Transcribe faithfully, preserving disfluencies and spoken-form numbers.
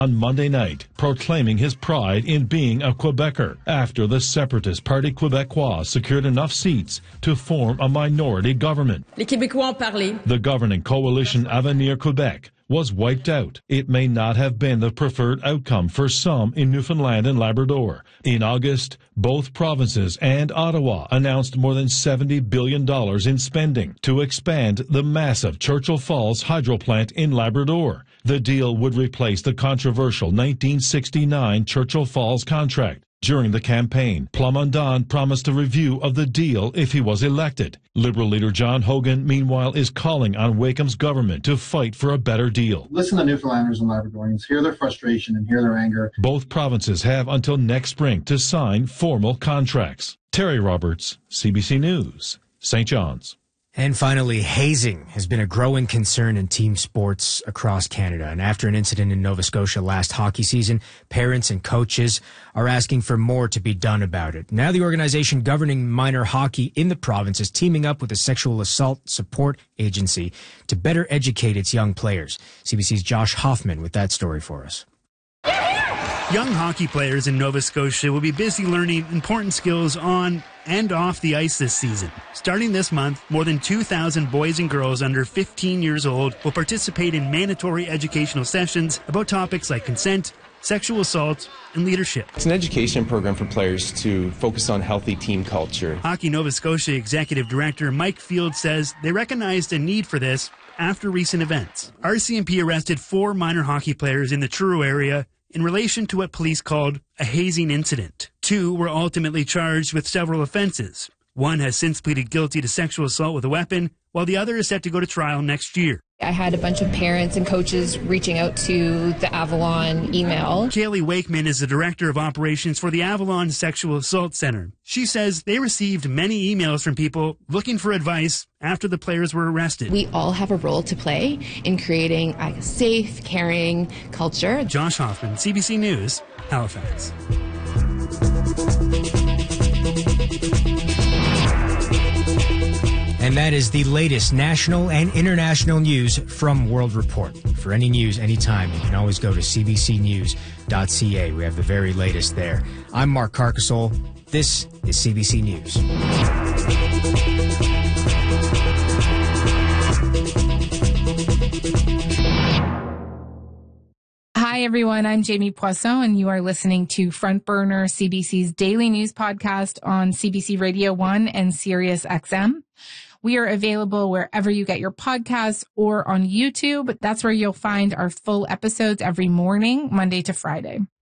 on Monday night, proclaiming his pride in being a Quebecer after the separatist Parti Québécois secured enough seats to form a minority government. Les Québécois ont parlé. The governing coalition Avenir Québec was wiped out. It may not have been the preferred outcome for some in Newfoundland and Labrador. In August, both provinces and Ottawa announced more than seventy billion dollars in spending to expand the massive Churchill Falls hydro plant in Labrador. The deal would replace the controversial nineteen sixty-nine Churchill Falls contract. During the campaign, Plamondon promised a review of the deal if he was elected. Liberal leader John Hogan, meanwhile, is calling on Wakeham's government to fight for a better deal. Listen to Newfoundlanders and Labradorians, hear their frustration and hear their anger. Both provinces have until next spring to sign formal contracts. Terry Roberts, C B C News, Saint John's. And finally, hazing has been a growing concern in team sports across Canada. And after an incident in Nova Scotia last hockey season, parents and coaches are asking for more to be done about it. Now the organization governing minor hockey in the province is teaming up with a sexual assault support agency to better educate its young players. C B C's Josh Hoffman with that story for us. Young hockey players in Nova Scotia will be busy learning important skills on and off the ice this season. Starting this month, more than two thousand boys and girls under fifteen years old will participate in mandatory educational sessions about topics like consent, sexual assault, and leadership. It's an education program for players to focus on healthy team culture. Hockey Nova Scotia Executive Director Mike Field says they recognized a need for this after recent events. R C M P arrested four minor hockey players in the Truro area in relation to what police called a hazing incident. Two were ultimately charged with several offenses. One has since pleaded guilty to sexual assault with a weapon, while the other is set to go to trial next year. I had a bunch of parents and coaches reaching out to the Avalon email. Kaylee Wakeman is the director of operations for the Avalon Sexual Assault Center. She says they received many emails from people looking for advice after the players were arrested. We all have a role to play in creating a safe, caring culture. Josh Hoffman, C B C News, Halifax. And that is the latest national and international news from World Report. For any news, anytime, you can always go to c b c news dot c a. We have the very latest there. I'm Mark Carcasole. This is C B C News. Hi, everyone. I'm Jamie Poisson, and you are listening to Front Burner, C B C's daily news podcast on C B C Radio one and Sirius X M. We are available wherever you get your podcasts or on YouTube. That's where you'll find our full episodes every morning, Monday to Friday.